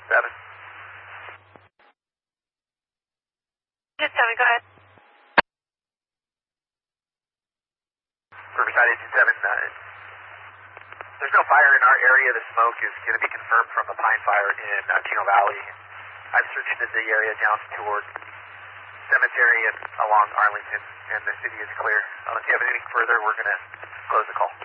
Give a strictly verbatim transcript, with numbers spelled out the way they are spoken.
seven. Just seven, go ahead. Riverside eight two seven. Uh, there's no fire in our area. The smoke is going to be confirmed from a pine fire in uh, Chino Valley. I've searched the area down toward Cemetery and along Arlington, and the city is clear. Unless you have anything further, we're going to close the call.